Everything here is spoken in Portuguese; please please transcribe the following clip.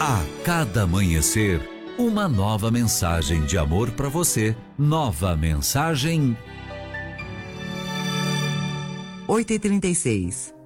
A cada amanhecer, uma nova mensagem de amor para você. Nova mensagem 8h36.